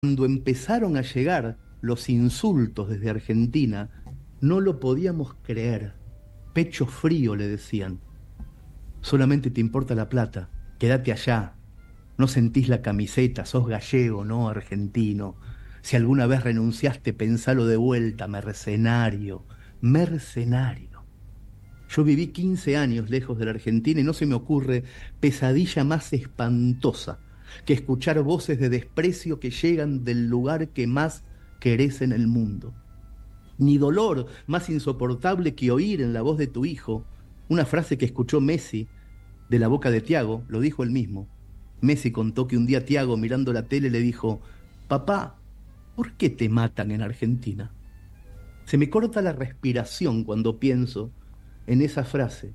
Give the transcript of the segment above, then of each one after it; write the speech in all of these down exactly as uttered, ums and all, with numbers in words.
Cuando empezaron a llegar los insultos desde Argentina, no lo podíamos creer. Pecho frío, le decían. Solamente te importa la plata, quédate allá. No sentís la camiseta, sos gallego, no argentino. Si alguna vez renunciaste, pensalo de vuelta, mercenario, mercenario. Yo viví quince años lejos de la Argentina y no se me ocurre pesadilla más espantosa que escuchar voces de desprecio que llegan del lugar que más querés en el mundo. Ni dolor más insoportable que oír en la voz de tu hijo una frase que escuchó Messi de la boca de Thiago, lo dijo él mismo. Messi contó que un día Thiago, mirando la tele, le dijo: papá, ¿por qué te matan en Argentina? Se me corta la respiración cuando pienso en esa frase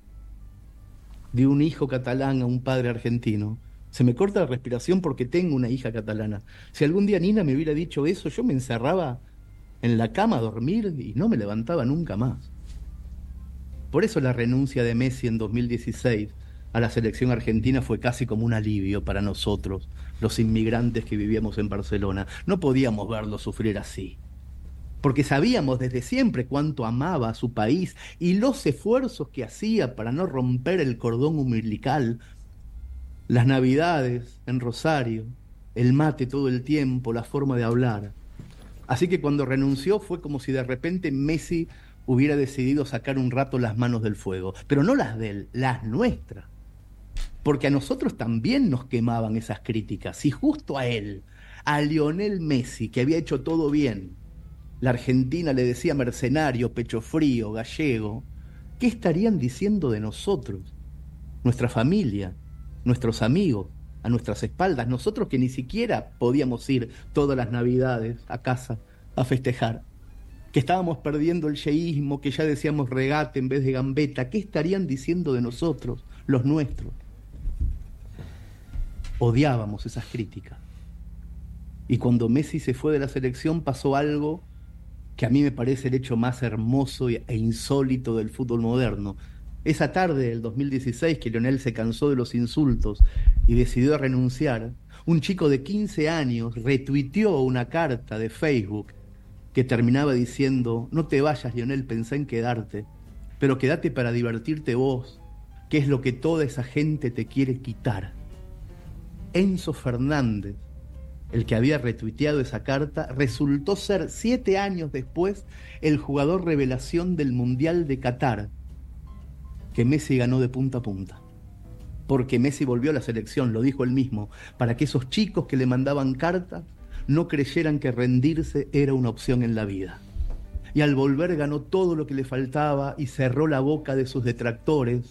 de un hijo catalán a un padre argentino. Se me corta la respiración porque tengo una hija catalana. Si algún día Nina me hubiera dicho eso, yo me encerraba en la cama a dormir y no me levantaba nunca más. Por eso la renuncia de Messi en dos mil dieciséis a la selección argentina fue casi como un alivio para nosotros, los inmigrantes que vivíamos en Barcelona. No podíamos verlo sufrir así, porque sabíamos desde siempre cuánto amaba a su país y los esfuerzos que hacía para no romper el cordón umbilical. Las navidades en Rosario, el mate todo el tiempo, la forma de hablar. Así que cuando renunció fue como si de repente Messi hubiera decidido sacar un rato las manos del fuego, pero no las de él, las nuestras. Porque a nosotros también nos quemaban esas críticas. Y justo a él, a Lionel Messi, que había hecho todo bien, la Argentina le decía mercenario, pecho frío, gallego, ¿qué estarían diciendo de nosotros? Nuestra familia, nuestros amigos, a nuestras espaldas, nosotros que ni siquiera podíamos ir todas las navidades a casa a festejar, que estábamos perdiendo el yeísmo, que ya decíamos regate en vez de gambeta. ¿Qué estarían diciendo de nosotros, los nuestros? Odiábamos esas críticas. Y cuando Messi se fue de la selección pasó algo que a mí me parece el hecho más hermoso e insólito del fútbol moderno. Esa tarde del dos mil dieciséis que Lionel se cansó de los insultos y decidió renunciar, un chico de quince años retuiteó una carta de Facebook que terminaba diciendo: no te vayas, Lionel, pensá en quedarte, pero quédate para divertirte vos, que es lo que toda esa gente te quiere quitar. Enzo Fernández, el que había retuiteado esa carta, resultó ser siete años después el jugador revelación del Mundial de Qatar, que Messi ganó de punta a punta. Porque Messi volvió a la selección, lo dijo él mismo, para que esos chicos que le mandaban cartas no creyeran que rendirse era una opción en la vida. Y al volver ganó todo lo que le faltaba y cerró la boca de sus detractores.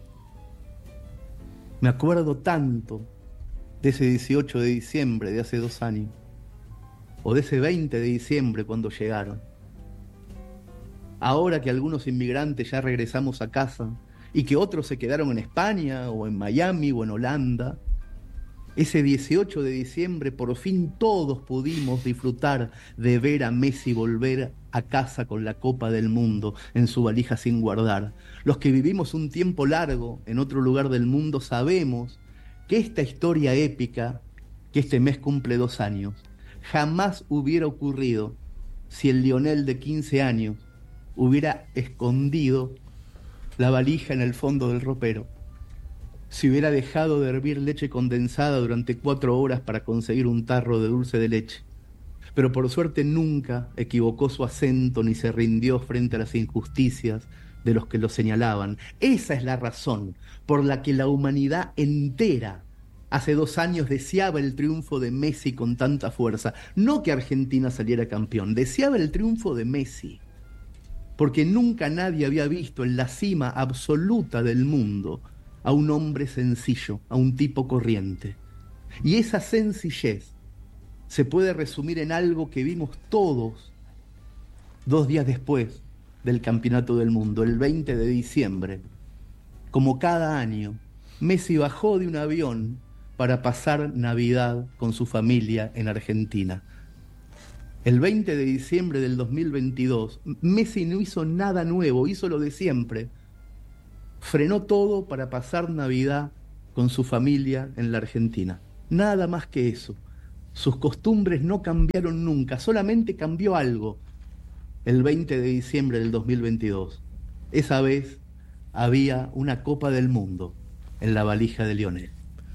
Me acuerdo tanto de ese dieciocho de diciembre de hace dos años, o de ese veinte de diciembre cuando llegaron. Ahora que algunos inmigrantes ya regresamos a casa y que otros se quedaron en España o en Miami o en Holanda, ese dieciocho de diciembre por fin todos pudimos disfrutar de ver a Messi volver a casa con la Copa del Mundo en su valija sin guardar. Los que vivimos un tiempo largo en otro lugar del mundo sabemos que esta historia épica, que este mes cumple dos años, jamás hubiera ocurrido si el Lionel de quince años hubiera escondido la valija en el fondo del ropero, si hubiera dejado de hervir leche condensada durante cuatro horas para conseguir un tarro de dulce de leche. Pero por suerte nunca equivocó su acento ni se rindió frente a las injusticias de los que lo señalaban. Esa es la razón por la que la humanidad entera hace dos años deseaba el triunfo de Messi con tanta fuerza. No que Argentina saliera campeón, deseaba el triunfo de Messi. Porque nunca nadie había visto en la cima absoluta del mundo a un hombre sencillo, a un tipo corriente. Y esa sencillez se puede resumir en algo que vimos todos dos días después del Campeonato del Mundo, el veinte de diciembre. Como cada año, Messi bajó de un avión para pasar Navidad con su familia en Argentina. El veinte de diciembre del dos mil veintidós, Messi no hizo nada nuevo, hizo lo de siempre. Frenó todo para pasar Navidad con su familia en la Argentina. Nada más que eso. sus costumbres no cambiaron nunca, solamente cambió algo el veinte de diciembre del dos mil veintidós. Esa vez había una Copa del Mundo en la valija de Lionel.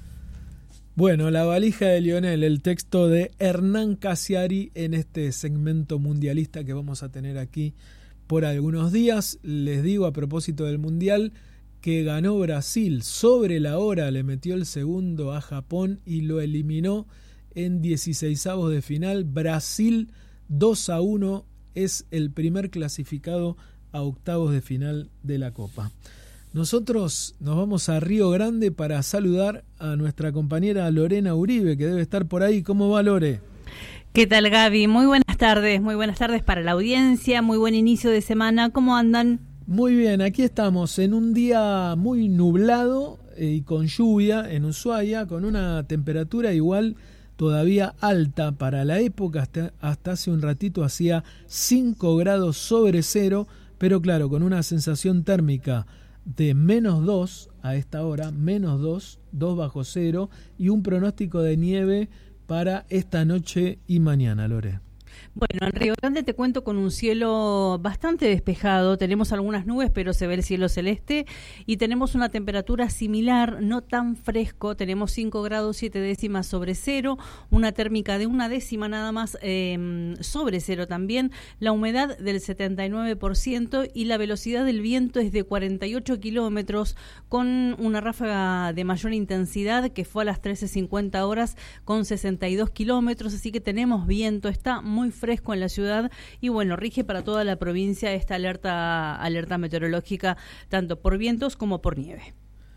Bueno, la valija de Lionel, el texto de Hernán Casiari en este segmento mundialista que vamos a tener aquí por algunos días. Les digo a propósito del Mundial que ganó Brasil sobre la hora, le metió el segundo a Japón y lo eliminó en dieciseisavos de final. Brasil dos a uno es el primer clasificado a octavos de final de la Copa. Nosotros nos vamos a Río Grande para saludar a nuestra compañera Lorena Uribe, que debe estar por ahí. ¿Cómo va, Lore? ¿Qué tal, Gaby? Muy buenas tardes, muy buenas tardes para la audiencia, muy buen inicio de semana. ¿Cómo andan? Muy bien, aquí estamos en un día muy nublado y con lluvia en Ushuaia, con una temperatura igual todavía alta para la época. Hasta, hasta hace un ratito hacía cinco grados sobre cero, pero claro, con una sensación térmica de menos dos a esta hora, menos dos, dos bajo cero, y un pronóstico de nieve para esta noche y mañana, Lore. Bueno, en Río Grande te cuento con un cielo bastante despejado, tenemos algunas nubes pero se ve el cielo celeste y tenemos una temperatura similar, no tan fresco, tenemos cinco grados siete décimas sobre cero, una térmica de una décima nada más eh, sobre cero también, la humedad del setenta y nueve por ciento y la velocidad del viento es de cuarenta y ocho kilómetros con una ráfaga de mayor intensidad que fue a las trece cincuenta horas con sesenta y dos kilómetros, así que tenemos viento, está muy fresco fresco en la ciudad y bueno, rige para toda la provincia esta alerta alerta meteorológica tanto por vientos como por nieve.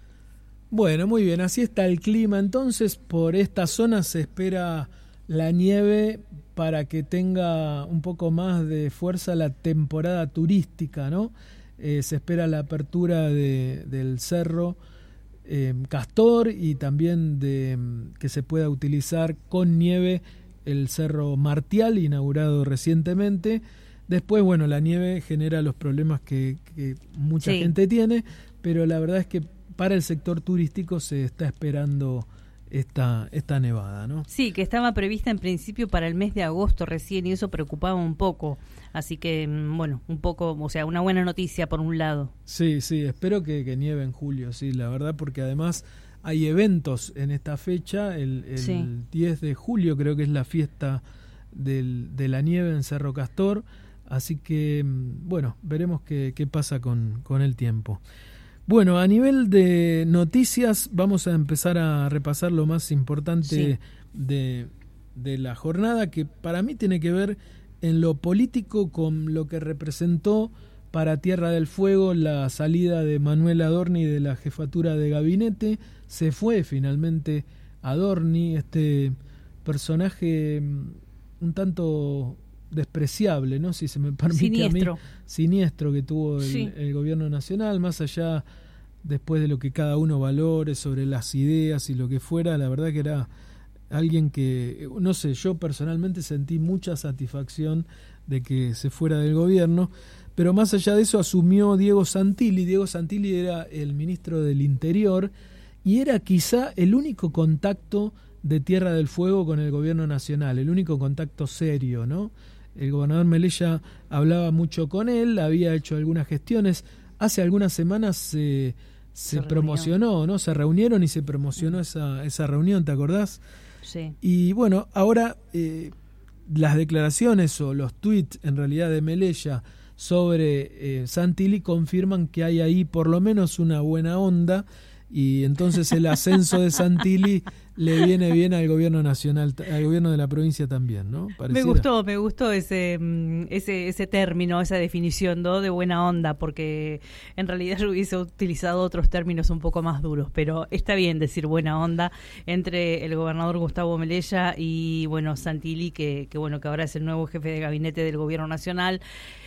Bueno, muy bien, así está el clima. Entonces, por esta zona se espera la nieve para que tenga un poco más de fuerza la temporada turística, ¿no? Eh, se espera la apertura de, del cerro eh, Castor y también de que se pueda utilizar con nieve el Cerro Martial, inaugurado recientemente. Después, bueno, la nieve genera los problemas que, que mucha sí. gente tiene, pero la verdad es que para el sector turístico se está esperando esta, esta nevada, ¿no? Sí, que estaba prevista en principio para el mes de agosto recién y eso preocupaba un poco. Así que, bueno, un poco, o sea, una buena noticia por un lado. Sí, sí, espero que, que nieve en julio, sí, la verdad, porque además hay eventos en esta fecha, el, el sí. diez de julio creo que es la fiesta del, de la nieve en Cerro Castor, así que, bueno, veremos qué, qué pasa con, con el tiempo. Bueno, a nivel de noticias vamos a empezar a repasar lo más importante sí. de, de la jornada, que para mí tiene que ver en lo político con lo que representó para Tierra del Fuego la salida de Manuel Adorni de la jefatura de gabinete. Se fue finalmente Adorni, este personaje un tanto despreciable, ¿no? Si se me permite siniestro. a mí, siniestro que tuvo el, sí. el gobierno nacional, más allá después de lo que cada uno valore sobre las ideas y lo que fuera, la verdad que era alguien que, no sé, yo personalmente sentí mucha satisfacción de que se fuera del gobierno. Pero más allá de eso asumió Diego Santilli. Diego Santilli era el ministro del Interior y era quizá el único contacto de Tierra del Fuego con el gobierno nacional, el único contacto serio, ¿no? El gobernador Melella hablaba mucho con él, había hecho algunas gestiones. Hace algunas semanas se, se, se promocionó, ¿no? Se reunieron y se promocionó mm. esa, esa reunión, ¿te acordás? Sí. Y bueno, ahora eh, las declaraciones o los tweets en realidad de Melella sobre eh, Santilli confirman que hay ahí por lo menos una buena onda y entonces el ascenso de Santilli le viene bien al gobierno nacional, al gobierno de la provincia también, ¿no? Pareciera. Me gustó, me gustó ese ese ese término, esa definición, ¿no? De buena onda, porque en realidad yo hubiese utilizado otros términos un poco más duros, pero está bien decir buena onda entre el gobernador Gustavo Melella y bueno, Santilli, que, que bueno, que ahora es el nuevo jefe de gabinete del gobierno nacional.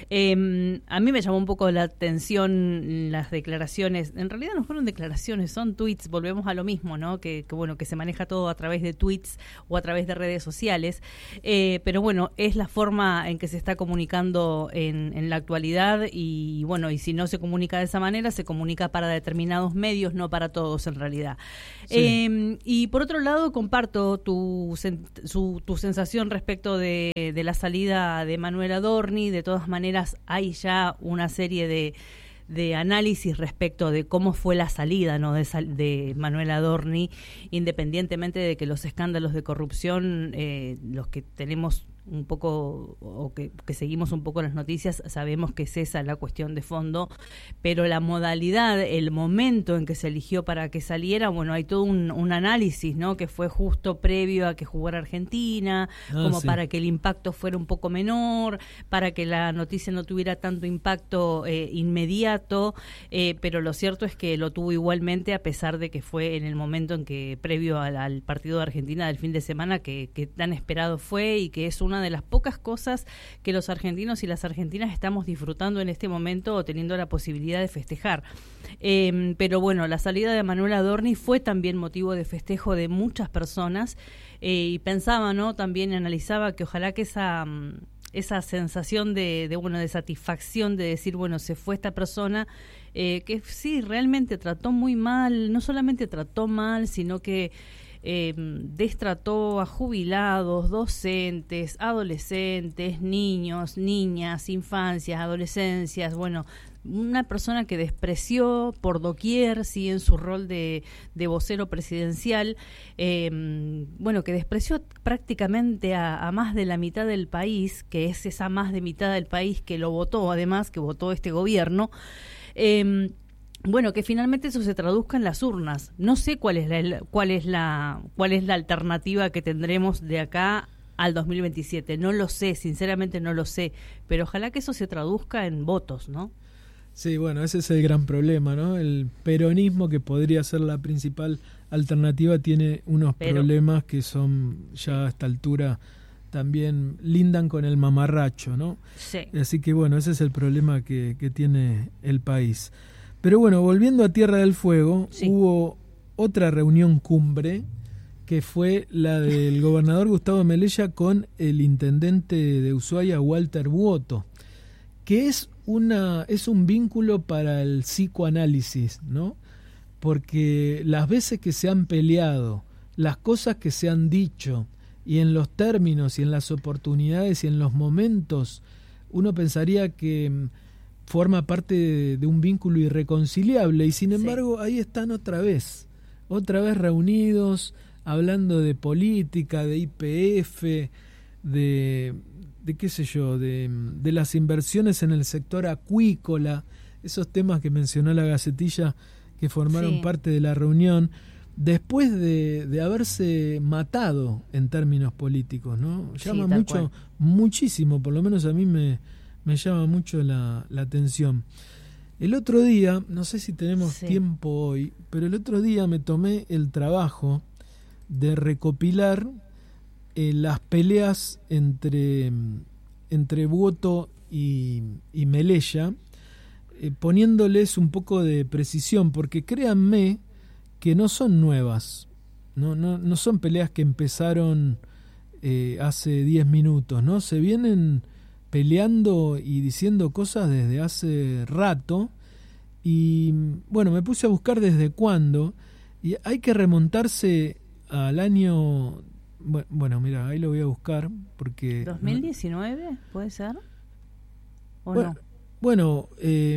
Eh, a mí me llamó un poco la atención las declaraciones, en realidad no fueron declaraciones, son tweets, volvemos a lo mismo, ¿no? Que, que bueno, que se maneja maneja todo a través de tweets o a través de redes sociales, eh, pero bueno, es la forma en que se está comunicando en, en la actualidad y bueno, y si no se comunica de esa manera, se comunica para determinados medios, no para todos en realidad. Sí. Eh, y por otro lado, comparto tu, su, tu sensación respecto de, de la salida de Manuel Adorni. De todas maneras, hay ya una serie de de análisis respecto de cómo fue la salida, ¿no?, de, de Manuel Adorni, independientemente de que los escándalos de corrupción, eh, los que tenemos un poco o que, que seguimos un poco las noticias, sabemos que es esa la cuestión de fondo, pero la modalidad, el momento en que se eligió para que saliera, bueno, hay todo un, un análisis, ¿no?, que fue justo previo a que jugara Argentina, ah, como sí. para que el impacto fuera un poco menor, para que la noticia no tuviera tanto impacto eh, inmediato, eh, pero lo cierto es que lo tuvo igualmente, a pesar de que fue en el momento en que previo al, al partido de Argentina del fin de semana que, que tan esperado fue, y que es un una de las pocas cosas que los argentinos y las argentinas estamos disfrutando en este momento o teniendo la posibilidad de festejar. Eh, pero bueno, la salida de Manuel Adorni fue también motivo de festejo de muchas personas eh, y pensaba, ¿no?, también analizaba que ojalá que esa... esa sensación de, de bueno de satisfacción de decir, bueno, se fue esta persona eh, que sí, realmente trató muy mal, no solamente trató mal, sino que Eh, destrató a jubilados, docentes, adolescentes, niños, niñas, infancias, adolescencias, bueno, una persona que despreció por doquier, sí, en su rol de, de vocero presidencial, eh, bueno, que despreció prácticamente a, a más de la mitad del país, que es esa más de mitad del país que lo votó, además, que votó este gobierno, eh, bueno, que finalmente eso se traduzca en las urnas. No sé cuál es la cuál es la cuál es la alternativa que tendremos de acá al dos mil veintisiete. No lo sé, sinceramente no lo sé, pero ojalá que eso se traduzca en votos, ¿no? Sí, bueno, ese es el gran problema, ¿no? El peronismo, que podría ser la principal alternativa, tiene unos pero, problemas que son ya a esta altura también lindan con el mamarracho, ¿no? Sí. Así que bueno, ese es el problema que, que tiene el país. Pero bueno, volviendo a Tierra del Fuego, sí. hubo otra reunión cumbre, que fue la del gobernador Gustavo Melella con el intendente de Ushuaia, Walter Buoto, que es una es un vínculo para el psicoanálisis, ¿no? Porque las veces que se han peleado, las cosas que se han dicho, y en los términos, y en las oportunidades, y en los momentos, uno pensaría que forma parte de, de un vínculo irreconciliable, y sin embargo sí. ahí están otra vez, otra vez reunidos, hablando de política, de I P F, de, de qué sé yo, de, de las inversiones en el sector acuícola, esos temas que mencionó la Gacetilla que formaron sí. parte de la reunión, después de, de haberse matado en términos políticos, ¿no? Llama sí, mucho, cual. muchísimo, por lo menos a mí me me llama mucho la, la atención. El otro día, no sé si tenemos sí. tiempo hoy, pero el otro día me tomé el trabajo de recopilar eh, las peleas entre, entre Buoto y, y Melella, eh, poniéndoles un poco de precisión, porque créanme que no son nuevas, no, no, no son peleas que empezaron eh, hace diez minutos, ¿no? Se vienen peleando y diciendo cosas desde hace rato, y bueno, me puse a buscar desde cuándo, y hay que remontarse al año, bueno, mira, ahí lo voy a buscar, porque... ¿dos mil diecinueve puede ser? ¿O bueno, no? Bueno, eh,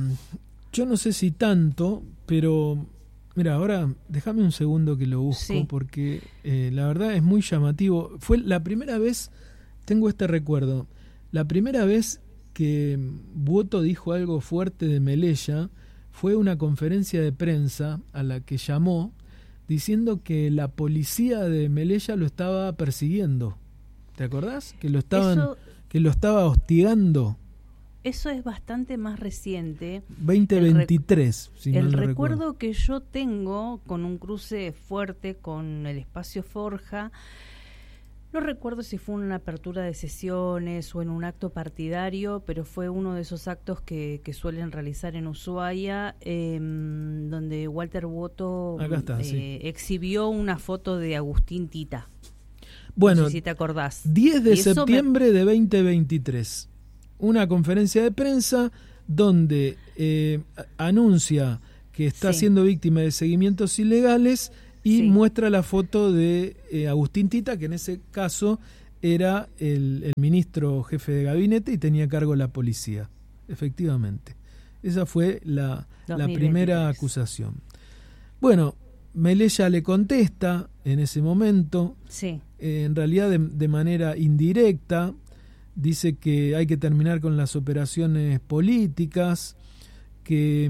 yo no sé si tanto, pero mira, ahora déjame un segundo que lo busco, sí. porque eh, la verdad es muy llamativo. Fue la primera vez, tengo este recuerdo, la primera vez que Buoto dijo algo fuerte de Melella fue una conferencia de prensa a la que llamó diciendo que la policía de Melella lo estaba persiguiendo. ¿Te acordás? Que lo estaban, eso, que lo estaba hostigando. Eso es bastante más reciente. veinte veintitrés, el, si el mal no recuerdo recuerdo. que yo tengo con un cruce fuerte con el espacio Forja. No recuerdo si fue en una apertura de sesiones o en un acto partidario, pero fue uno de esos actos que, que suelen realizar en Ushuaia, eh, donde Walter Boto Acá está, eh, sí. exhibió una foto de Agustín Tita. Bueno, no sé si te acordás. diez de Y eso septiembre me... de veinte veintitrés, una conferencia de prensa donde eh, anuncia que está Sí. siendo víctima de seguimientos ilegales y Sí. muestra la foto de eh, Agustín Tita, que en ese caso era el, el ministro jefe de gabinete y tenía a cargo la policía, efectivamente. Esa fue la, la primera acusación. Bueno, Melella le contesta en ese momento, Sí. eh, en realidad de, de manera indirecta, dice que hay que terminar con las operaciones políticas, que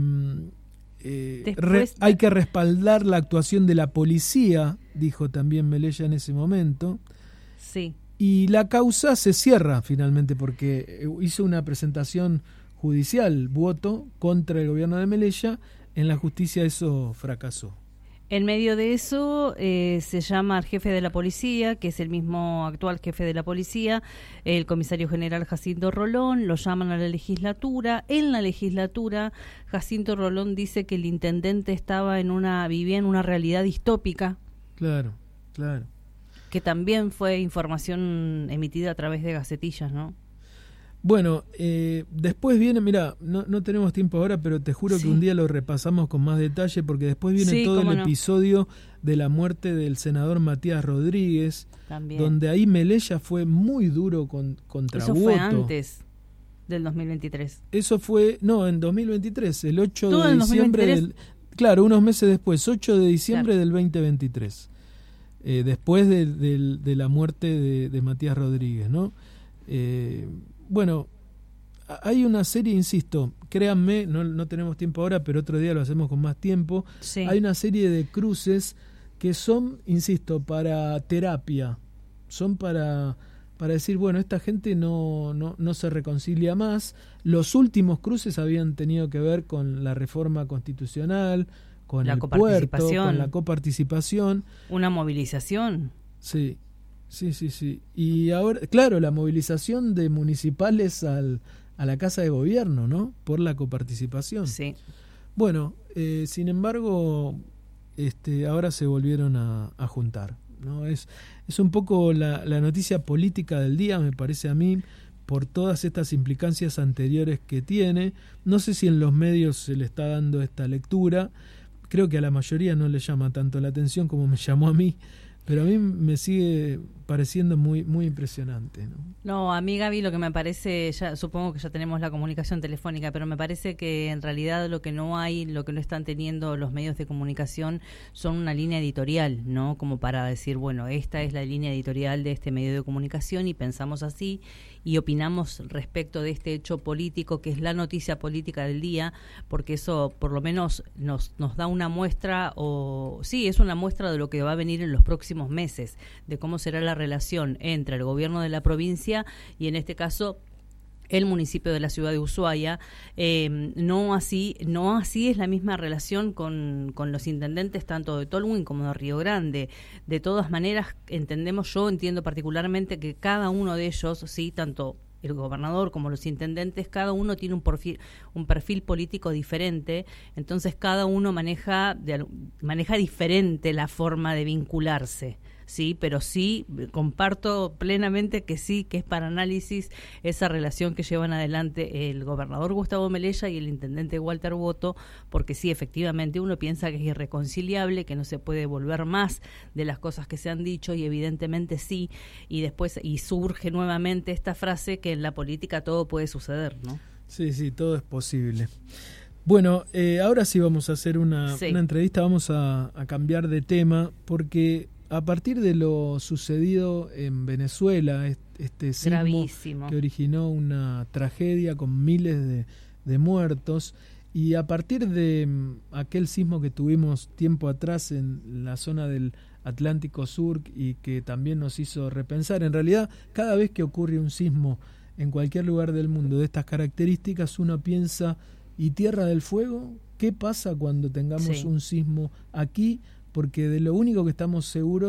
eh, re, hay que respaldar la actuación de la policía, dijo también Melella en ese momento. Sí. Y la causa se cierra finalmente porque hizo una presentación judicial, voto contra el gobierno de Melella. En la justicia eso fracasó. En medio de eso eh, se llama al jefe de la policía, que es el mismo actual jefe de la policía, el comisario general Jacinto Rolón, lo llaman a la legislatura. En la legislatura, Jacinto Rolón dice que el intendente estaba en una vivía en una realidad distópica. Claro, claro. Que también fue información emitida a través de gacetillas, ¿no? Bueno, eh, después viene, mira, no, no tenemos tiempo ahora, pero te juro sí. que un día lo repasamos con más detalle, porque después viene sí, todo el no. episodio de la muerte del senador Matías Rodríguez, También. donde ahí Melella fue muy duro con, contra Eso Boto. Fue antes del dos mil veintitrés. Eso fue, no, en dos mil veintitrés, el ocho de diciembre del... Claro, unos meses después, ocho de diciembre claro. del veinte veintitrés, eh, después de, de, de la muerte de, de Matías Rodríguez, ¿no? Eh... Bueno, hay una serie, insisto, créanme, no, no tenemos tiempo ahora, pero otro día lo hacemos con más tiempo. Sí. Hay una serie de cruces que son, insisto, para terapia, son para, para decir, bueno, esta gente no, no, no se reconcilia más. Los últimos cruces habían tenido que ver con la reforma constitucional, con la el puerto, con la coparticipación. Una movilización. Sí. Sí, sí, sí. Y ahora, claro, la movilización de municipales al, a la Casa de Gobierno, ¿no? Por la coparticipación. Sí. Bueno, eh, sin embargo, este, ahora se volvieron a, a juntar, ¿no? Es, es un poco la, la noticia política del día, me parece a mí, por todas estas implicancias anteriores que tiene. No sé si en los medios se le está dando esta lectura. Creo que a la mayoría no le llama tanto la atención como me llamó a mí. Pero a mí me sigue pareciendo muy muy impresionante, ¿no? No, a mí, Gaby, lo que me parece, ya supongo que ya tenemos la comunicación telefónica, pero me parece que en realidad lo que no hay, lo que no están teniendo los medios de comunicación son una línea editorial, ¿no? Como para decir, bueno, esta es la línea editorial de este medio de comunicación y pensamos así y opinamos respecto de este hecho político que es la noticia política del día, porque eso por lo menos nos, nos da una muestra, o sí, es una muestra de lo que va a venir en los próximos meses, de cómo será la relación entre el gobierno de la provincia y en este caso el municipio de la ciudad de Ushuaia. Eh, no así no así es la misma relación con, con los intendentes tanto de Tolwyn como de Río Grande. De todas maneras, entendemos, yo entiendo particularmente que cada uno de ellos, sí, tanto el gobernador como los intendentes, cada uno tiene un perfil, un perfil político diferente, entonces cada uno maneja, de, maneja diferente la forma de vincularse. Sí, pero sí comparto plenamente que sí, que es para análisis esa relación que llevan adelante el gobernador Gustavo Melella y el intendente Walter Boto, porque sí, efectivamente uno piensa que es irreconciliable, que no se puede volver más de las cosas que se han dicho y evidentemente sí, y después y surge nuevamente esta frase que en la política todo puede suceder, ¿no? Sí, sí, todo es posible. Bueno, eh, ahora sí vamos a hacer una, sí. una entrevista, vamos a, a cambiar de tema, porque a partir de lo sucedido en Venezuela, este sismo Gravísimo. que originó una tragedia con miles de, de muertos, y a partir de um, aquel sismo que tuvimos tiempo atrás en la zona del Atlántico Sur y que también nos hizo repensar, en realidad cada vez que ocurre un sismo en cualquier lugar del mundo de estas características, uno piensa, ¿y Tierra del Fuego? ¿Qué pasa cuando tengamos sí. un sismo aquí? Porque de lo único que estamos seguros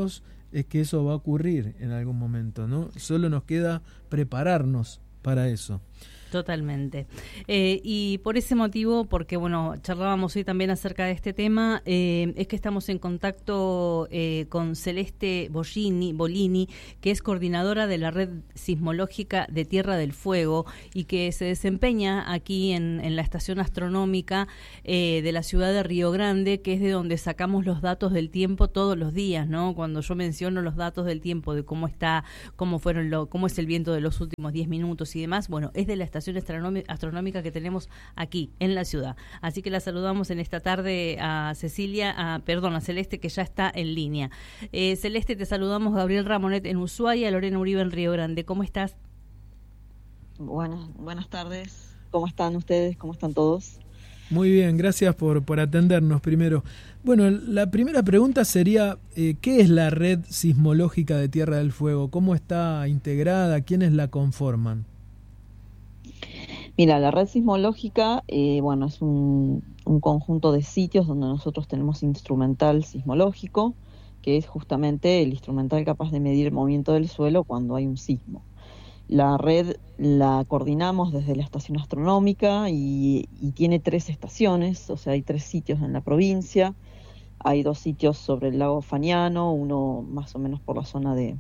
es que eso va a ocurrir en algún momento, ¿no? Solo nos queda prepararnos para eso. Totalmente. Eh, y por ese motivo, porque bueno, charlábamos hoy también acerca de este tema, eh, es que estamos en contacto eh, con Celeste Bolini, Bolini, que es coordinadora de la Red Sismológica de Tierra del Fuego y que se desempeña aquí en, en la estación astronómica eh, de la ciudad de Río Grande, que es de donde sacamos los datos del tiempo todos los días, ¿no? Cuando yo menciono los datos del tiempo, de cómo está, cómo fueron lo, cómo es el viento de los últimos diez minutos y demás, bueno, es de la estación astronómica que tenemos aquí en la ciudad. Así que la saludamos en esta tarde a Cecilia, a, perdón, a Celeste, que ya está en línea. Eh, Celeste, te saludamos, Gabriel Ramonet en Ushuaia, Lorena Uribe en Río Grande. ¿Cómo estás? Buenas, buenas tardes. ¿Cómo están ustedes? ¿Cómo están todos? Muy bien, gracias por, por atendernos primero. Bueno, la primera pregunta sería, eh, ¿qué es la Red Sismológica de Tierra del Fuego? ¿Cómo está integrada? ¿Quiénes la conforman? Mira, la red sismológica, eh, bueno, es un, un conjunto de sitios donde nosotros tenemos instrumental sismológico, que es justamente el instrumental capaz de medir el movimiento del suelo cuando hay un sismo. La red la coordinamos desde la estación astronómica y, y tiene tres estaciones, o sea, hay tres sitios en la provincia. Hay dos sitios sobre el lago Faniano, uno más o menos por la zona de...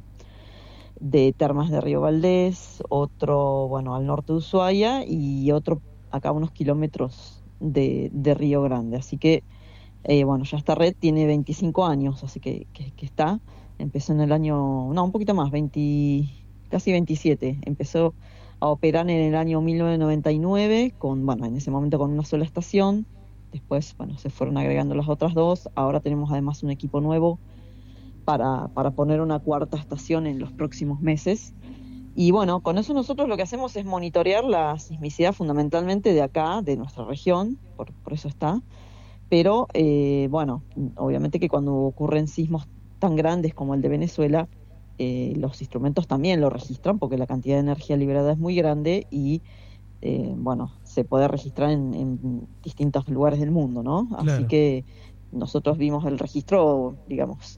de Termas de Río Valdés, otro, bueno, al norte de Ushuaia y otro acá a unos kilómetros de, de Río Grande. Así que, eh, bueno, ya esta red tiene veinticinco años, así que, que, que está, empezó en el año, no, un poquito más, veinte, casi veintisiete, empezó a operar en el año mil novecientos noventa y nueve, con, bueno, en ese momento con una sola estación, después, bueno, se fueron agregando las otras dos, ahora tenemos además un equipo nuevo, Para, para poner una cuarta estación en los próximos meses. Y bueno, con eso nosotros lo que hacemos es monitorear la sismicidad fundamentalmente de acá, de nuestra región, por, por eso está. Pero, eh, bueno, obviamente que cuando ocurren sismos tan grandes como el de Venezuela, eh, los instrumentos también lo registran porque la cantidad de energía liberada es muy grande y, eh, bueno, se puede registrar en, en distintos lugares del mundo, ¿no? Así Claro. que nosotros vimos el registro, digamos,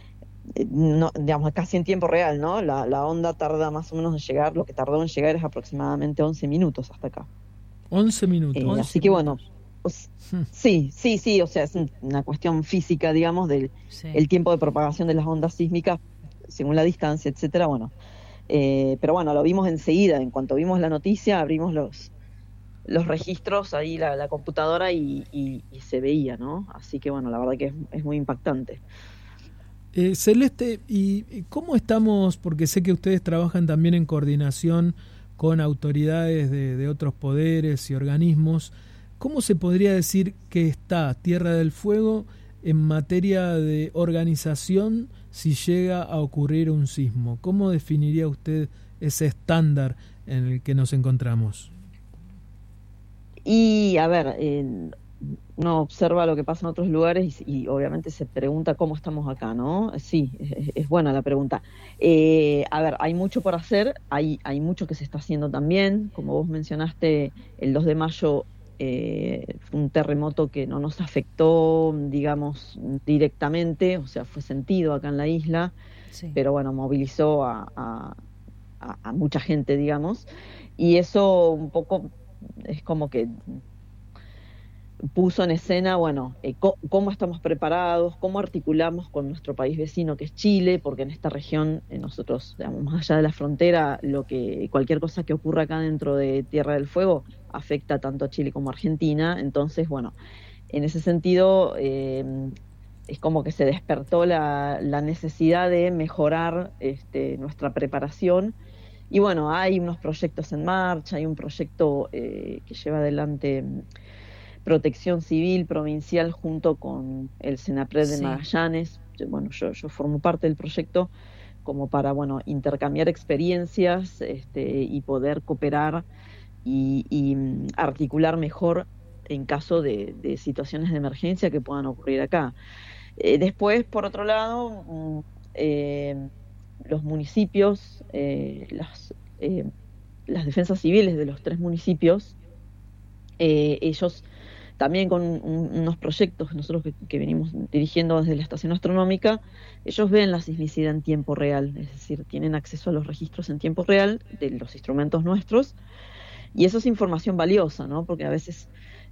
No, digamos, casi en tiempo real, ¿no? La, la onda tarda más o menos en llegar, lo que tardó en llegar es aproximadamente once minutos hasta acá. once minutos. Eh, once así que bueno, pues, Hmm. sí, sí, sí, o sea, es una cuestión física, digamos, del Sí. el tiempo de propagación de las ondas sísmicas según la distancia, etcétera, bueno. Eh, pero bueno, lo vimos enseguida, en cuanto vimos la noticia, abrimos los los registros, ahí la, la computadora y, y, y se veía, ¿no? Así que bueno, la verdad que es, es muy impactante. Eh, Celeste, ¿y cómo estamos? Porque sé que ustedes trabajan también en coordinación con autoridades de, de otros poderes y organismos. ¿Cómo se podría decir que está Tierra del Fuego en materia de organización si llega a ocurrir un sismo? ¿Cómo definiría usted ese estándar en el que nos encontramos? Y a ver, eh, uno observa lo que pasa en otros lugares y, y obviamente se pregunta cómo estamos acá, ¿no? Sí, es, es buena la pregunta. Eh, a ver, hay mucho por hacer, hay, hay mucho que se está haciendo también. Como vos mencionaste, el dos de mayo eh, fue un terremoto que no nos afectó, digamos, directamente, o sea, fue sentido acá en la isla, Sí. pero bueno, movilizó a, a, a, a mucha gente, digamos, y eso un poco es como que puso en escena, bueno, eh, co- cómo estamos preparados, cómo articulamos con nuestro país vecino que es Chile, porque en esta región eh, nosotros, digamos, más allá de la frontera, lo que cualquier cosa que ocurra acá dentro de Tierra del Fuego afecta tanto a Chile como a Argentina. Entonces, bueno, en ese sentido eh, es como que se despertó la, la necesidad de mejorar este, nuestra preparación. Y bueno, hay unos proyectos en marcha, hay un proyecto eh, que lleva adelante Protección Civil Provincial junto con el Senapred de Sí. Magallanes. Bueno, yo, yo formo parte del proyecto como para, bueno, intercambiar experiencias este, y poder cooperar y, y mm, articular mejor en caso de, de situaciones de emergencia que puedan ocurrir acá. Eh, después, por otro lado, mm, eh, los municipios, eh, las, eh, las defensas civiles de los tres municipios, eh, ellos también con un, unos proyectos nosotros que, que venimos dirigiendo desde la estación astronómica, ellos ven la sismicidad en tiempo real, es decir, tienen acceso a los registros en tiempo real de los instrumentos nuestros, y eso es información valiosa, ¿no? Porque a veces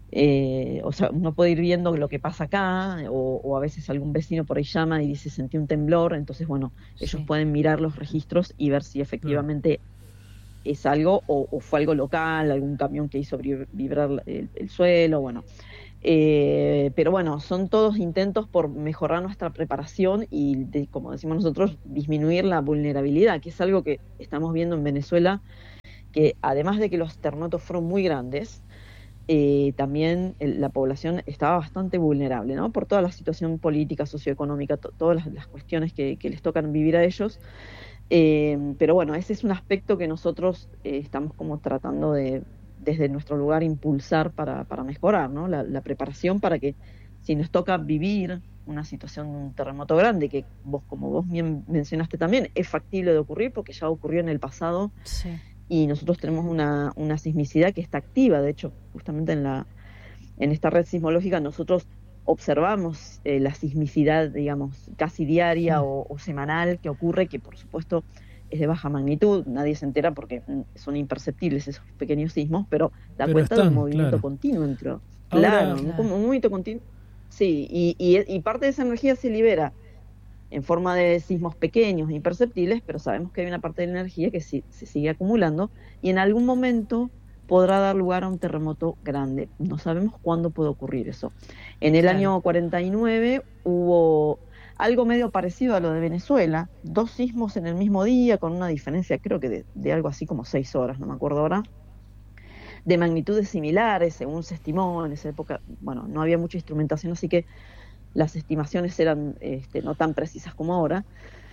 eh, o sea, uno puede ir viendo lo que pasa acá, o, o a veces algún vecino por ahí llama y dice sentí un temblor, entonces bueno, ellos sí. pueden mirar los registros y ver si efectivamente mm. es algo, o, o fue algo local, algún camión que hizo vibrar el, el suelo, bueno. Eh, pero bueno, son todos intentos por mejorar nuestra preparación y, de, como decimos nosotros, disminuir la vulnerabilidad, que es algo que estamos viendo en Venezuela, que además de que los terremotos fueron muy grandes, eh, también el, la población estaba bastante vulnerable, ¿no? Por toda la situación política, socioeconómica, to, todas las, las cuestiones que, que les tocan vivir a ellos. Eh, pero bueno, ese es un aspecto que nosotros eh, estamos como tratando de, desde nuestro lugar, impulsar para, para mejorar, ¿no? La, la preparación para que si nos toca vivir una situación de un terremoto grande, que vos, como vos bien mencionaste también, es factible de ocurrir porque ya ocurrió en el pasado. Sí. Y nosotros tenemos una, una sismicidad que está activa. De hecho, justamente en la en esta red sismológica nosotros observamos eh, la sismicidad, digamos, casi diaria sí. o, o semanal que ocurre, que por supuesto es de baja magnitud, nadie se entera porque son imperceptibles esos pequeños sismos, pero da pero cuenta están, de un movimiento claro. continuo entre, Ahora, claro, claro. Un, un movimiento continuo, sí, y, y, y parte de esa energía se libera en forma de sismos pequeños, imperceptibles, pero sabemos que hay una parte de la energía que sí, se sigue acumulando y en algún momento podrá dar lugar a un terremoto grande. No sabemos cuándo puede ocurrir eso. En el claro. año cuarenta y nueve hubo algo medio parecido a lo de Venezuela, dos sismos en el mismo día, con una diferencia creo que de, de algo así como seis horas, no me acuerdo ahora, de magnitudes similares, según se estimó en esa época. Bueno, no había mucha instrumentación, así que las estimaciones eran este, no tan precisas como ahora,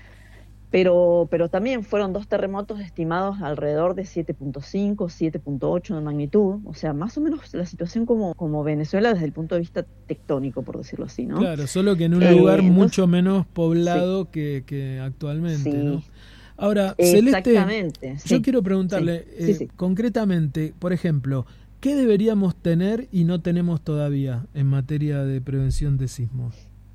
pero, pero también fueron dos terremotos estimados alrededor de siete punto cinco, siete punto ocho de magnitud, o sea, más o menos la situación como, como Venezuela desde el punto de vista tectónico, por decirlo así, ¿no? Claro, solo que en un eh, lugar entonces, mucho menos poblado sí. que, que actualmente, sí. ¿no? Ahora, Celeste, sí. yo quiero preguntarle sí. Sí, eh, sí. concretamente, por ejemplo, ¿qué deberíamos tener y no tenemos todavía en materia de prevención de sismos?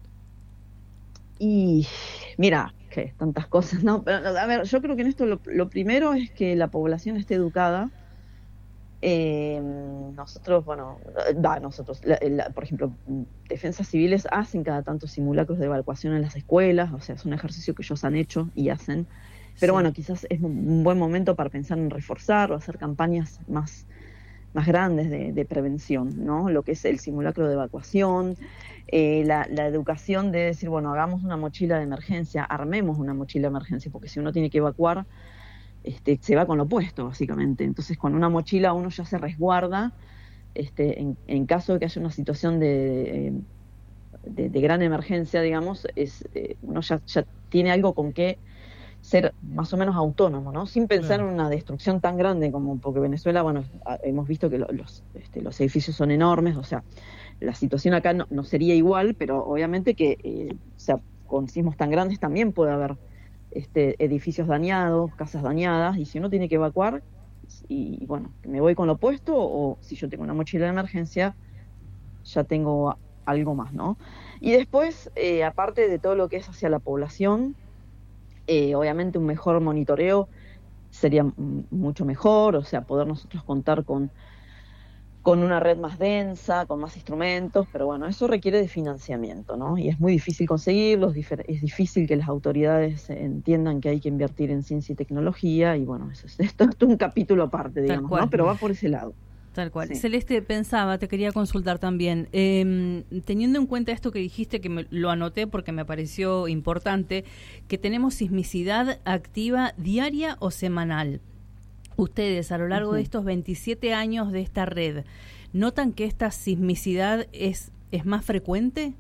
Y mira, que tantas cosas, ¿no? Pero, a ver, yo creo que en esto lo, lo primero es que la población esté educada. Eh, nosotros, bueno, da, nosotros, la, la, por ejemplo, defensas civiles hacen cada tanto simulacros de evacuación en las escuelas, o sea, es un ejercicio que ellos han hecho y hacen. Pero sí. bueno, quizás es un buen momento para pensar en reforzar o hacer campañas más más grandes de, de prevención, ¿no? Lo que es el simulacro de evacuación, eh, la, la educación de decir, bueno, hagamos una mochila de emergencia, armemos una mochila de emergencia, porque si uno tiene que evacuar, este, se va con lo opuesto, básicamente. Entonces, con una mochila uno ya se resguarda, este, en, en caso de que haya una situación de, de, de gran emergencia, digamos, es, eh, uno ya, ya tiene algo con qué ser más o menos autónomo, ¿no? Sin pensar claro. en una destrucción tan grande como, porque Venezuela, bueno, hemos visto que los, este, los edificios son enormes, o sea, la situación acá no, no sería igual, pero obviamente que, eh, o sea, con sismos tan grandes también puede haber este, edificios dañados, casas dañadas, y si uno tiene que evacuar, y, y bueno, me voy con lo opuesto, o si yo tengo una mochila de emergencia, ya tengo algo más, ¿no? Y después, eh, aparte de todo lo que es hacia la población, Eh, obviamente un mejor monitoreo sería m- mucho mejor, o sea, poder nosotros contar con, con una red más densa, con más instrumentos, pero bueno, eso requiere de financiamiento, ¿no? Y es muy difícil conseguirlos, difer- es difícil que las autoridades entiendan que hay que invertir en ciencia y tecnología, y bueno, eso es, esto es un capítulo aparte, digamos, ¿no? Pero va por ese lado. Tal cual. Sí. Celeste, pensaba, te quería consultar también, eh, teniendo en cuenta esto que dijiste, que me, lo anoté porque me pareció importante, que tenemos sismicidad activa diaria o semanal. Ustedes, a lo largo uh-huh. de estos veintisiete años de esta red, ¿notan que esta sismicidad es, es más frecuente?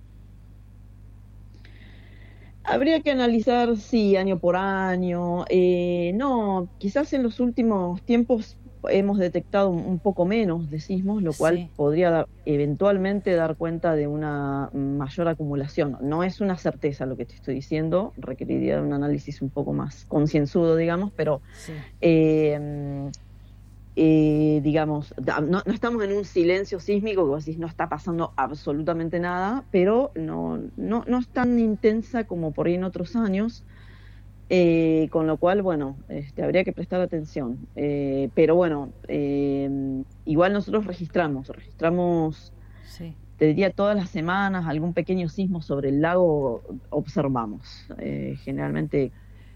Habría que analizar, sí, año por año. Eh, no, quizás en los últimos tiempos hemos detectado un poco menos de sismos, lo cual sí. podría dar, eventualmente dar cuenta de una mayor acumulación. No es una certeza lo que te estoy diciendo, requeriría un análisis un poco más concienzudo, digamos, pero sí. eh, eh, digamos, no, no estamos en un silencio sísmico que vos decís no está pasando absolutamente nada, pero no, no, no es tan intensa como por ahí en otros años. Eh, con lo cual, bueno, este, habría que prestar atención. Eh, pero bueno, eh, igual nosotros registramos, registramos, sí. Te diría todas las semanas, algún pequeño sismo sobre el lago observamos. Eh, generalmente,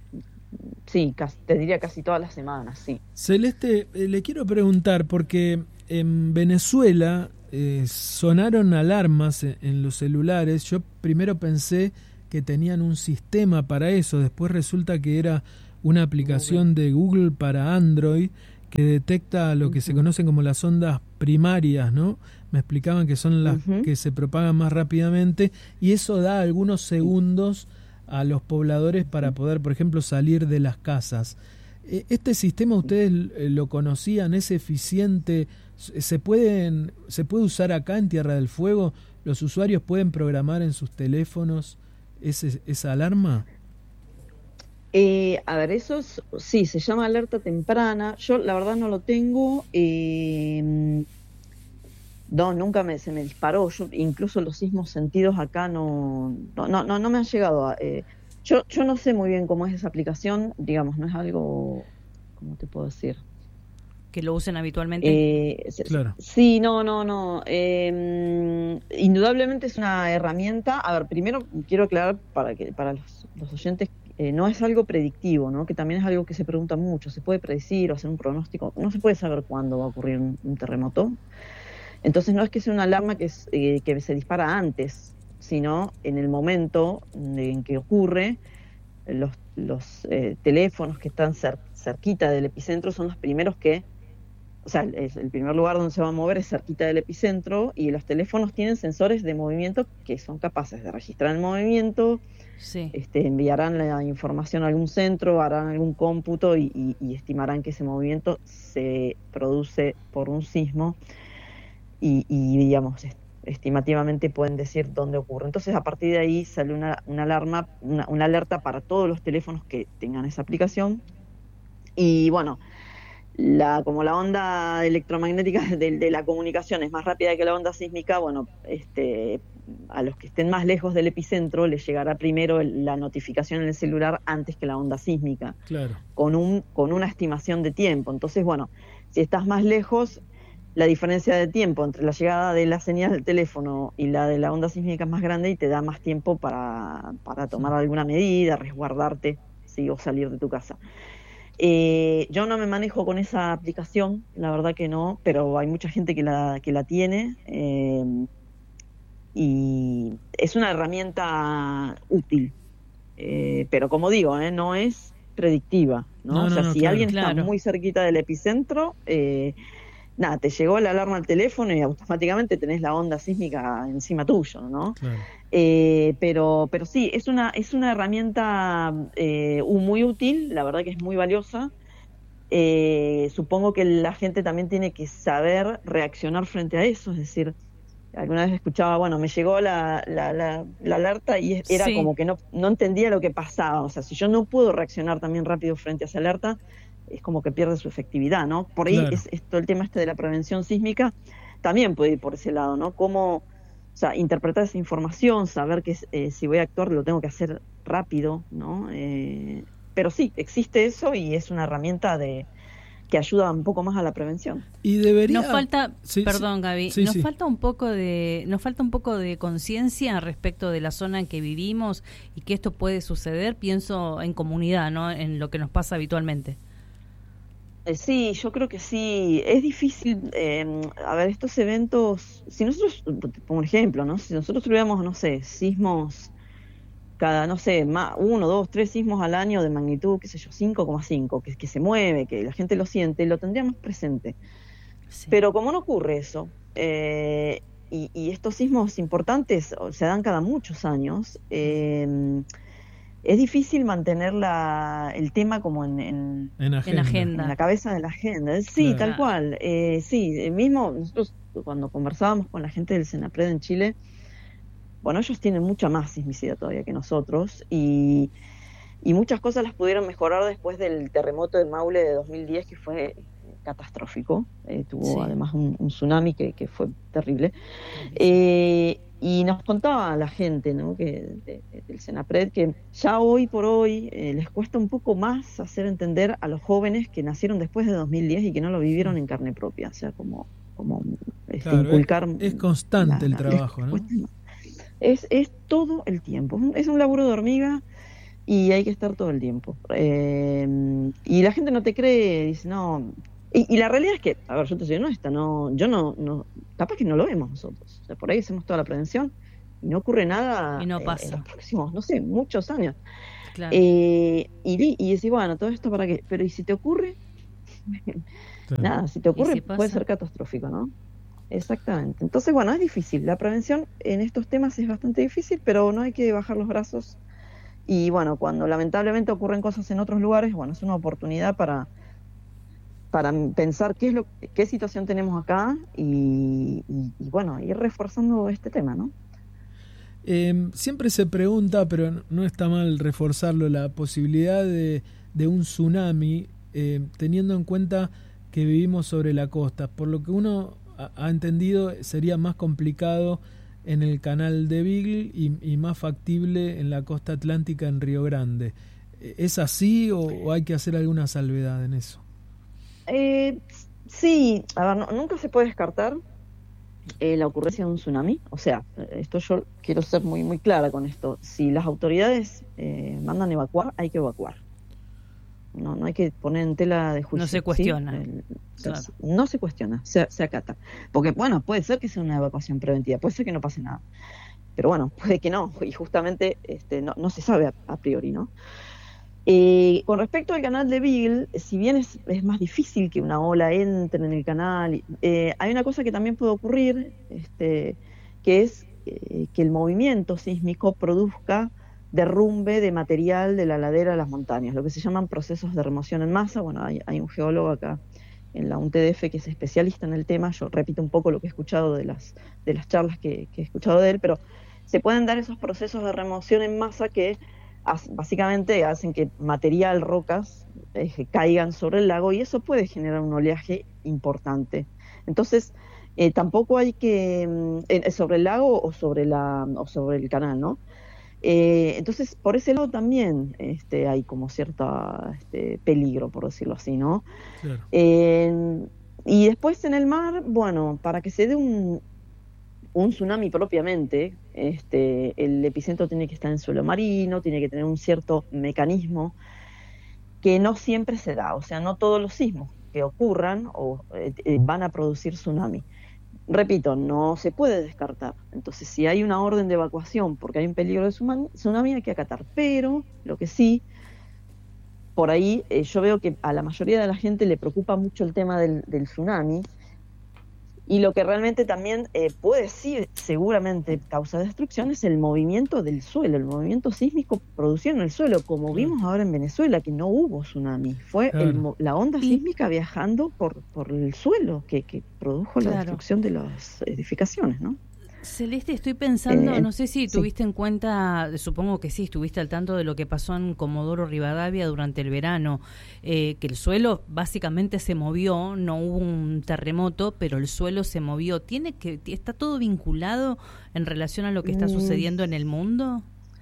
sí, casi, te diría casi todas las semanas, sí. Celeste, eh, le quiero preguntar, porque en Venezuela eh, sonaron alarmas en, en los celulares. Yo primero pensé que tenían un sistema para eso, después resulta que era una aplicación de Google para Android que detecta lo que se conocen como las ondas primarias, ¿no? Me explicaban que son las uh-huh. que se propagan más rápidamente, y eso da algunos segundos a los pobladores para poder, por ejemplo, salir de las casas. ¿Este sistema ustedes lo conocían? ¿Es eficiente? ¿Se pueden, se puede usar acá en Tierra del Fuego? ¿Los usuarios pueden programar en sus teléfonos ese, esa alarma? Eh, a ver, eso es, sí, se llama alerta temprana. Yo la verdad no lo tengo. Eh, no, nunca me, se me disparó. Yo, incluso los sismos sentidos acá no, no, no, no, no me han llegado. A, eh, yo, yo no sé muy bien cómo es esa aplicación. Digamos, no es algo, ¿cómo te puedo decir? Que lo usen habitualmente. Eh, claro. Sí, no, no, no. Eh, indudablemente es una herramienta. A ver, primero quiero aclarar para que para los, los oyentes, eh, no es algo predictivo, ¿no? Que también es algo que se pregunta mucho. ¿Se puede predecir o hacer un pronóstico? No se puede saber cuándo va a ocurrir un, un terremoto. Entonces no es que sea una alarma que, es, eh, que se dispara antes, sino en el momento en que ocurre. Los, los eh, teléfonos que están cer- cerquita del epicentro son los primeros que, o sea, es el primer lugar donde se va a mover es cerquita del epicentro, y los teléfonos tienen sensores de movimiento que son capaces de registrar el movimiento, sí. este, enviarán la información a algún centro, harán algún cómputo y, y, y estimarán que ese movimiento se produce por un sismo y, y digamos, estimativamente pueden decir dónde ocurre. Entonces, a partir de ahí sale una, una alarma, una, una alerta para todos los teléfonos que tengan esa aplicación. Y bueno, la, como la onda electromagnética de, de la comunicación es más rápida que la onda sísmica, bueno, este, a los que estén más lejos del epicentro les llegará primero el, la notificación en el celular antes que la onda sísmica, claro. con, un, con una estimación de tiempo. Entonces, bueno, si estás más lejos, la diferencia de tiempo entre la llegada de la señal del teléfono y la de la onda sísmica es más grande y te da más tiempo para, para tomar alguna medida, resguardarte, ¿sí? O salir de tu casa. Eh, yo no me manejo con esa aplicación, la verdad que no, pero hay mucha gente que la, que la tiene, eh, y es una herramienta útil, eh, pero como digo, eh, no es predictiva, ¿no? No, o sea, no, no, si claro, alguien claro. está muy cerquita del epicentro, eh, nada, te llegó la alarma al teléfono y automáticamente tenés la onda sísmica encima tuyo, ¿no? Claro. Eh, pero, pero sí, es una, es una herramienta eh, muy útil, la verdad que es muy valiosa. Eh, supongo que la gente también tiene que saber reaccionar frente a eso, es decir, alguna vez escuchaba, bueno, me llegó la, la, la, la alerta y era sí. como que no, no entendía lo que pasaba. O sea, si yo no puedo reaccionar también rápido frente a esa alerta, es como que pierde su efectividad, ¿no? Por ahí claro. es, es todo el tema este de la prevención sísmica, también puede ir por ese lado, ¿no? Cómo, o sea, interpretar esa información, saber que eh, si voy a actuar lo tengo que hacer rápido, ¿no? Eh, pero sí, existe eso y es una herramienta de que ayuda un poco más a la prevención. Y debería... Nos falta, sí, perdón sí, Gaby, sí, nos sí. falta un poco de, nos falta un poco de conciencia respecto de la zona en que vivimos y que esto puede suceder. Pienso en comunidad, ¿no? En lo que nos pasa habitualmente. Sí, yo creo que sí. Es difícil, eh, a ver, estos eventos, si nosotros, por ejemplo, ¿no? Si nosotros tuviéramos, no sé, sismos cada, no sé, más, uno, dos, tres sismos al año de magnitud, qué sé yo, cinco coma cinco, que, que se mueve, que la gente lo siente, lo tendríamos presente. Sí. Pero como no ocurre eso, eh, y, y estos sismos importantes se dan cada muchos años, eh, es difícil mantener la, el tema como en, en, en, agenda. en agenda, en la cabeza de la agenda. Sí, claro. Tal cual. Eh, sí, mismo nosotros cuando conversábamos con la gente del Senapred en Chile, bueno, ellos tienen mucha más sismicidad todavía que nosotros y, y muchas cosas las pudieron mejorar después del terremoto del Maule de dos mil diez, que fue catastrófico, eh, tuvo Sí. además un, un tsunami que, que fue terrible. Eh, y nos contaba la gente, ¿no?, que de- de- del Senapred, que ya hoy por hoy eh, les cuesta un poco más hacer entender a los jóvenes que nacieron después de dos mil diez y que no lo vivieron en carne propia, o sea, como, como este, Claro, inculcar... es, es constante la- el la- trabajo, les ¿no? cuesta más. Es, es todo el tiempo, es un laburo de hormiga y hay que estar todo el tiempo. Eh, y la gente no te cree, dice, no... Y, y la realidad es que, a ver, yo te soy honesta, no, yo no, no, capaz que no lo vemos nosotros. O sea, por ahí hacemos toda la prevención y no ocurre nada Y no eh, pasa. en los próximos, no sé, muchos años. Claro. Eh, y, di- y decís, bueno, todo esto para qué, pero ¿y si te ocurre? Claro. Nada, si te ocurre si pasa? puede ser catastrófico, ¿no? Exactamente. Entonces, bueno, es difícil. La prevención en estos temas es bastante difícil, pero no hay que bajar los brazos. Y bueno, cuando lamentablemente ocurren cosas en otros lugares, bueno, es una oportunidad para, para pensar qué es lo, qué situación tenemos acá y, y, y bueno, ir reforzando este tema, ¿no? Eh, siempre se pregunta, pero no- no está mal reforzarlo, la posibilidad de, de un tsunami, eh, teniendo en cuenta que vivimos sobre la costa. Por lo que uno ha, ha entendido, sería más complicado en el canal de Beagle y, y más factible en la costa atlántica en Río Grande. ¿Es así o, o hay que hacer alguna salvedad en eso? Eh, sí, a ver, no- nunca se puede descartar eh, la ocurrencia de un tsunami. O sea, esto yo quiero ser muy muy clara con esto. Si las autoridades eh, mandan evacuar, hay que evacuar. No, no hay que poner en tela de juicio. No se ¿sí? cuestiona. El- Claro. No se cuestiona, se, se acata. Porque, bueno, puede ser que sea una evacuación preventiva, puede ser que no pase nada. Pero bueno, puede que no, y justamente este, no, no se sabe a, a priori, ¿no? Eh, con respecto al canal de Beagle, si bien es, es más difícil que una ola entre en el canal, eh, hay una cosa que también puede ocurrir, este, que es eh, que el movimiento sísmico produzca derrumbe de material de la ladera de las montañas, lo que se llaman procesos de remoción en masa. Bueno, hay, hay un geólogo acá en la U N T D F que es especialista en el tema. Yo repito un poco lo que he escuchado de las, de las charlas que, que he escuchado de él, pero se pueden dar esos procesos de remoción en masa que básicamente hacen que material, rocas, eh, caigan sobre el lago y eso puede generar un oleaje importante. Entonces, eh, tampoco hay que, eh, sobre el lago o sobre, la, o sobre el canal, ¿no? Eh, entonces, por ese lado también este, hay como cierto este, peligro, por decirlo así, ¿no? Claro. Eh, y después en el mar, bueno, para que se dé un, un tsunami propiamente, este, el epicentro tiene que estar en suelo marino, tiene que tener un cierto mecanismo que no siempre se da, o sea, no todos los sismos que ocurran o, eh, eh, van a producir tsunami. Repito, no se puede descartar. Entonces, si hay una orden de evacuación porque hay un peligro de tsunami, hay que acatar. Pero, lo que sí, por ahí eh, yo veo que a la mayoría de la gente le preocupa mucho el tema del, del tsunami. Y lo que realmente también eh, puede sí, seguramente causar destrucción es el movimiento del suelo, el movimiento sísmico producido en el suelo, como vimos ahora en Venezuela, que no hubo tsunami. Fue Claro. el, la onda Y- sísmica viajando por, por el suelo que, que produjo la Claro. destrucción de las edificaciones, ¿no? Celeste, estoy pensando, Eh, no sé si sí. tuviste en cuenta, supongo que sí, estuviste al tanto de lo que pasó en Comodoro Rivadavia durante el verano, eh, que el suelo básicamente se movió, no hubo un terremoto, pero el suelo se movió. ¿Tiene que está todo vinculado en relación a lo que está Mm. sucediendo en el mundo?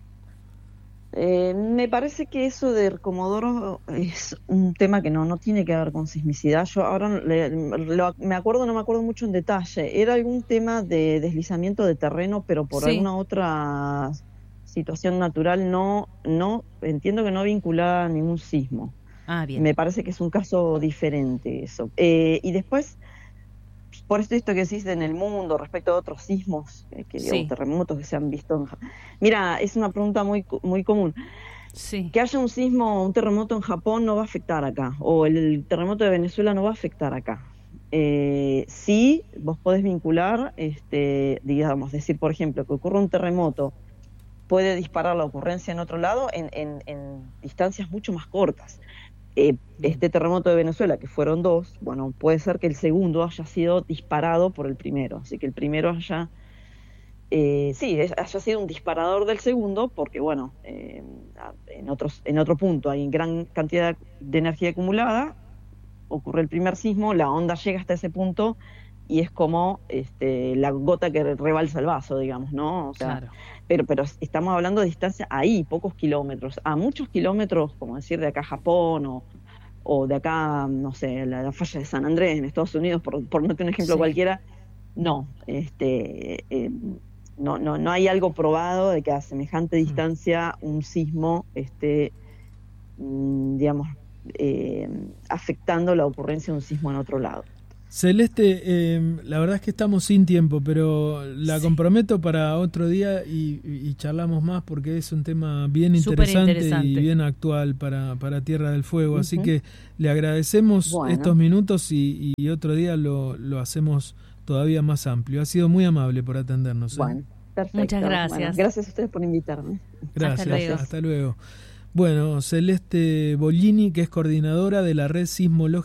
Eh, me parece que eso de Comodoro es un tema que no, no tiene que ver con sismicidad. Yo ahora le- lo- me acuerdo, no me acuerdo mucho en detalle. Era algún tema de deslizamiento de terreno, pero por Sí. alguna otra situación natural, no, no entiendo que no vinculada a ningún sismo. Ah, bien. Me parece que es un caso diferente eso. Eh, y después, por esto, esto que decís en el mundo respecto a otros sismos, eh, que, Sí. digo, terremotos que se han visto en Japón. Mira, es una pregunta muy, co- muy común. Sí. Que haya un sismo, un terremoto en Japón no va a afectar acá, o el terremoto de Venezuela no va a afectar acá. Eh, sí, vos podés vincular, este, digamos, decir, por ejemplo, que ocurra un terremoto, puede disparar la ocurrencia en otro lado en, en, en distancias mucho más cortas. Eh, este terremoto de Venezuela, que fueron dos, bueno, puede ser que el segundo haya sido disparado por el primero, así que el primero haya, eh, sí, es- haya sido un disparador del segundo, porque bueno, eh, en otros, en otro punto hay gran cantidad de energía acumulada, ocurre el primer sismo, la onda llega hasta ese punto y es como este, la gota que rebalsa el vaso, digamos, ¿no? O sea, claro. pero, pero estamos hablando de distancia ahí, pocos kilómetros. A muchos kilómetros, como decir, de acá a Japón o, o de acá, no sé, la, la falla de San Andrés en Estados Unidos, por, por no tener un ejemplo sí. cualquiera, no, este, eh, no, no, no hay algo probado de que a semejante distancia un sismo esté, digamos, eh, afectando la ocurrencia de un sismo en otro lado. Celeste, eh, la verdad es que estamos sin tiempo, pero la sí. comprometo para otro día y, y charlamos más porque es un tema bien interesante, interesante. y bien actual para, para Tierra del Fuego. Uh-huh. Así que le agradecemos bueno. estos minutos y, y otro día lo, lo hacemos todavía más amplio. Ha sido muy amable por atendernos. ¿eh? Bueno, perfecto. Muchas gracias. Bueno, gracias a ustedes por invitarme. Gracias, hasta luego. Hasta luego. Bueno, Celeste Bollini, que es coordinadora de la Red Sismológica